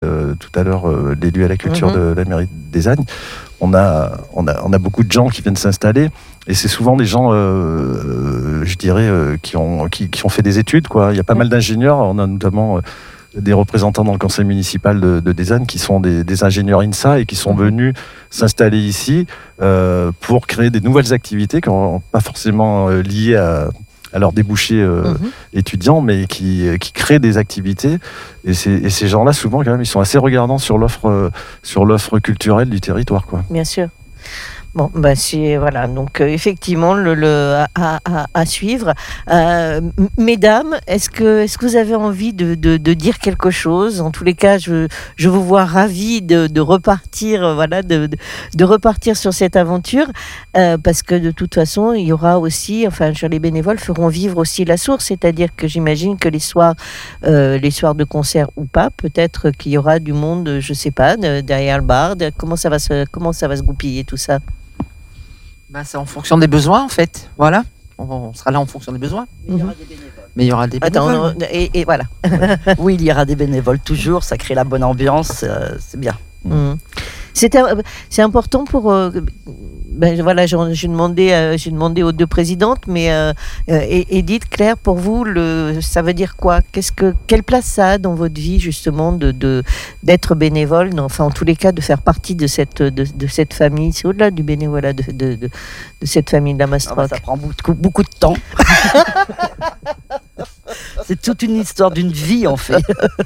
tout à l'heure l'élu à la culture de la mairie des Agnes, on a beaucoup de gens qui viennent s'installer. Et c'est souvent des gens, je dirais, qui ont fait des études, quoi. Il y a pas mal d'ingénieurs. On a notamment des représentants dans le conseil municipal de Dézanne qui sont des ingénieurs INSA et qui sont venus s'installer ici pour créer des nouvelles activités qui n'ont pas forcément liées à leurs débouchés étudiants, mais qui créent des activités. Et ces gens-là, souvent, quand même, ils sont assez regardants sur l'offre culturelle du territoire, quoi. Bien sûr. Bon, voilà. Donc, effectivement, à suivre. Mesdames, est-ce que vous avez envie de dire quelque chose ? En tous les cas, je vous vois ravies de repartir, de repartir sur cette aventure, parce que de toute façon, il y aura aussi, les bénévoles feront vivre aussi la source, c'est-à-dire que j'imagine que les soirs de concert ou pas, peut-être qu'il y aura du monde, je sais pas, derrière le bar. Comment ça va se goupiller tout ça ? C'est en fonction des besoins, en fait. Voilà. On sera là en fonction des besoins. Mais il y aura des bénévoles. Et voilà. Oui, il y aura des bénévoles toujours. Ça crée la bonne ambiance. C'est bien. C'est important pour... j'ai demandé aux deux présidentes, mais Edith, Claire, pour vous, ça veut dire quoi ? Quelle place ça a dans votre vie, justement, d'être bénévole, en tous les cas, de faire partie de cette famille ? C'est au-delà du bénévolat de cette famille de la Mastroc. Ça prend beaucoup de temps. C'est toute une histoire d'une vie, en fait.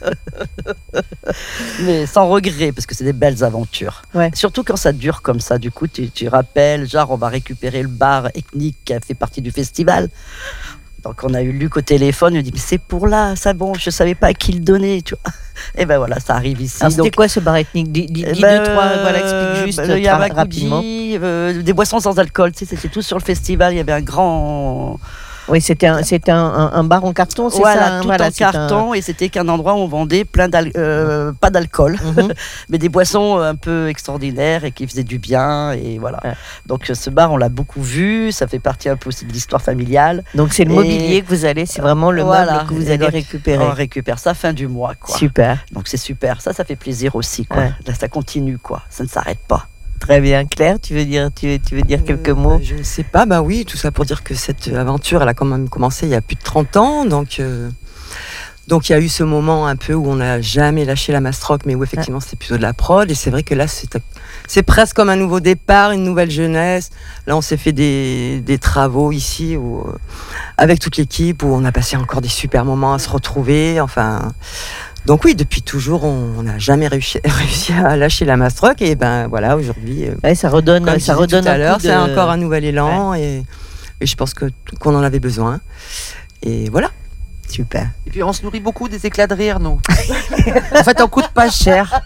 Mais sans regret, parce que c'est des belles aventures. Ouais. Surtout quand ça dure comme ça. Du coup, tu rappelles, on va récupérer le bar ethnique qui a fait partie du festival. Donc, on a eu Luc au téléphone, il nous dit, mais c'est pour là, ça bon, je savais pas à qui le donner, tu vois. Et ben voilà, ça arrive ici. Alors, c'était quoi ce bar ethnique ? Dis deux, trois, explique juste rapidement. Des boissons sans alcool, tu sais, c'était tout sur le festival, il y avait un grand... Oui, c'était un bar en carton, c'est ça, tout en carton, et c'était qu'un endroit où on vendait pas d'alcool, mais des boissons un peu extraordinaires et qui faisaient du bien, et voilà. Ouais. Donc ce bar, on l'a beaucoup vu, ça fait partie un peu aussi de l'histoire familiale. Donc c'est le mobilier que vous allez, c'est vraiment le meuble que vous allez récupérer. On récupère ça fin du mois, quoi. Super. Donc c'est super, ça fait plaisir aussi, quoi. Ouais. Là, ça continue, quoi, ça ne s'arrête pas. Très bien. Claire, tu veux dire quelques mots ? Je ne sais pas, oui, tout ça pour dire que cette aventure, elle a quand même commencé il y a plus de 30 ans, donc il y a eu ce moment un peu où on n'a jamais lâché la Mastroc, mais où effectivement c'était plutôt de la prod, et c'est vrai que là c'est presque comme un nouveau départ, une nouvelle jeunesse. Là on s'est fait des travaux ici avec toute l'équipe, où on a passé encore des super moments à se retrouver, donc oui, depuis toujours, on n'a jamais réussi à lâcher la Mastroc, et voilà, aujourd'hui, ça redonne tout à l'heure, c'est encore un nouvel élan, et je pense qu'on en avait besoin, et voilà. Super. Et puis on se nourrit beaucoup des éclats de rire, nous. En fait, on coûte pas cher.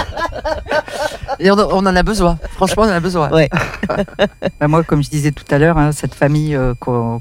Et on en a besoin. Franchement, on en a besoin. Ouais. Moi, comme je disais tout à l'heure, cette famille qu'on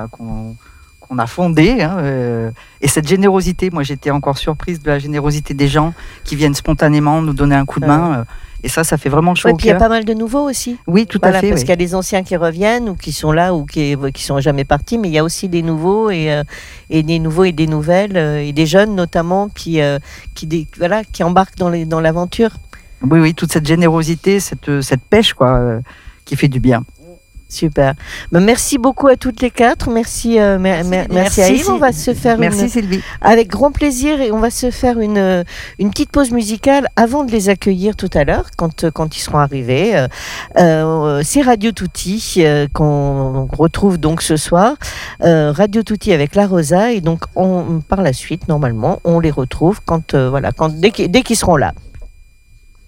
a fondée, et cette générosité, moi j'étais encore surprise de la générosité des gens qui viennent spontanément nous donner un coup de main. Et ça fait vraiment chaud au cœur. Et puis il y a pas mal de nouveaux aussi. Oui, tout à fait. Parce qu'il y a des anciens qui reviennent ou qui sont là ou qui sont jamais partis, mais il y a aussi des nouveaux et des nouveaux et des nouvelles et des jeunes notamment qui embarquent dans l'aventure. Oui, toute cette générosité, cette pêche qui fait du bien. Super. Merci beaucoup à toutes les quatre. Merci à Yves. On va se faire Sylvie. Avec grand plaisir, et on va se faire une petite pause musicale avant de les accueillir tout à l'heure quand ils seront arrivés. C'est Radio Tutti qu'on retrouve donc ce soir. Radio Tutti avec La Rosa, et donc par la suite normalement on les retrouve dès qu'ils seront là.